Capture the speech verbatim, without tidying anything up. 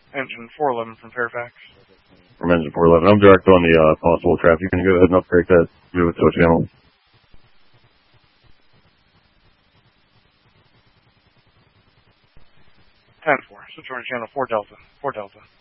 Engine four eleven from Fairfax. From Engine four eleven. I'm direct on the uh, possible traffic. You can go ahead and upgrade that to a tow channel. ten four. Switch over to channel four Delta. four Delta.